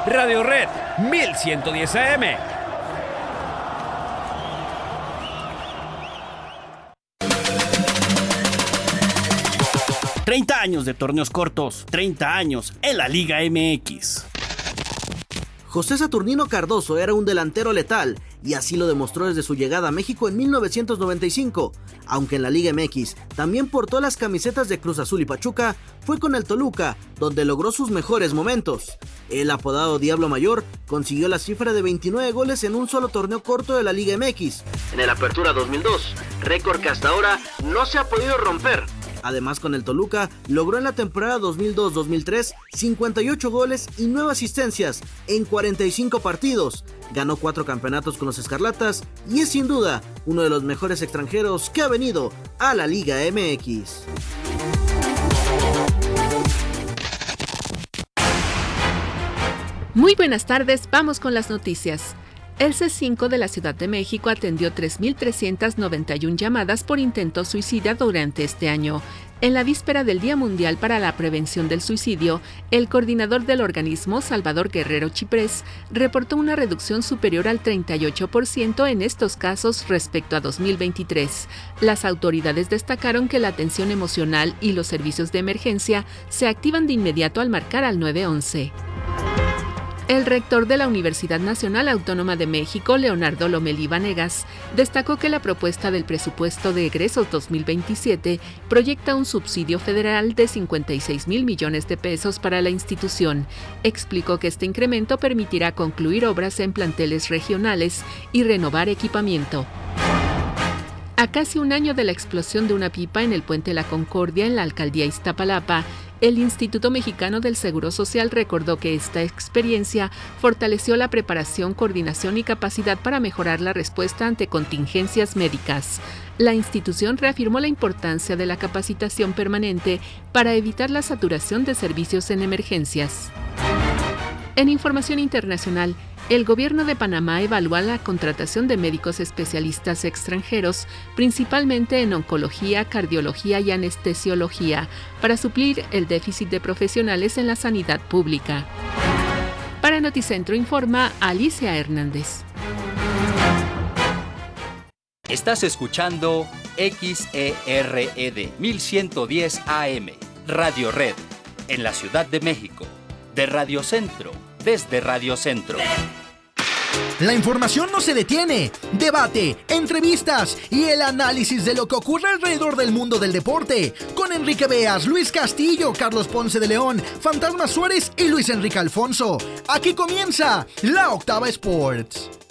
Radio Red 1110 AM. ...30 años de torneos cortos, 30 años en la Liga MX. José Saturnino Cardoso era un delantero letal, y así lo demostró desde su llegada a México en 1995. Aunque en la Liga MX también portó las camisetas de Cruz Azul y Pachuca, fue con el Toluca donde logró sus mejores momentos. El apodado Diablo Mayor consiguió la cifra de 29 goles en un solo torneo corto de la Liga MX, en el Apertura 2002, récord que hasta ahora no se ha podido romper. Además, con el Toluca, logró en la temporada 2002-2003 58 goles y 9 asistencias en 45 partidos. Ganó 4 campeonatos con los Escarlatas y es sin duda uno de los mejores extranjeros que ha venido a la Liga MX. Muy buenas tardes, vamos con las noticias. El C5 de la Ciudad de México atendió 3.391 llamadas por intento suicida durante este año. En la víspera del Día Mundial para la Prevención del Suicidio, el coordinador del organismo, Salvador Guerrero Chiprés, reportó una reducción superior al 38% en estos casos respecto a 2023. Las autoridades destacaron que la atención emocional y los servicios de emergencia se activan de inmediato al marcar al 911. El rector de la Universidad Nacional Autónoma de México, Leonardo Lomelí Vanegas, destacó que la propuesta del presupuesto de egresos 2027 proyecta un subsidio federal de 56,000 millones de pesos para la institución. Explicó que este incremento permitirá concluir obras en planteles regionales y renovar equipamiento. A casi un año de la explosión de una pipa en el Puente La Concordia en la alcaldía Iztapalapa, el Instituto Mexicano del Seguro Social recordó que esta experiencia fortaleció la preparación, coordinación y capacidad para mejorar la respuesta ante contingencias médicas. La institución reafirmó la importancia de la capacitación permanente para evitar la saturación de servicios en emergencias. En información internacional, el gobierno de Panamá evalúa la contratación de médicos especialistas extranjeros, principalmente en oncología, cardiología y anestesiología, para suplir el déficit de profesionales en la sanidad pública. Para Noticentro informa Alicia Hernández. Estás escuchando XERED 1110 AM, Radio Red, en la Ciudad de México, de Radio Centro. Desde Radio Centro. La información no se detiene. Debate, entrevistas y el análisis de lo que ocurre alrededor del mundo del deporte. Con Enrique Beas, Luis Castillo, Carlos Ponce de León, Fantasma Suárez y Luis Enrique Alfonso. Aquí comienza La Octava Sports.